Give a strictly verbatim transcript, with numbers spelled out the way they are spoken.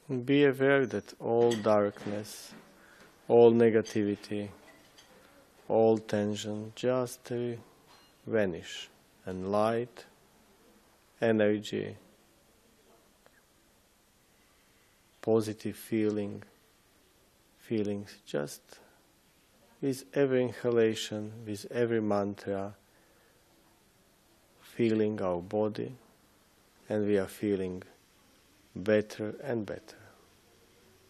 Be aware that all darkness, all negativity, all tension just uh, vanish, and light, energy, positive feeling, feelings just with every inhalation, with every mantra, feeling our body, and we are feeling better and better.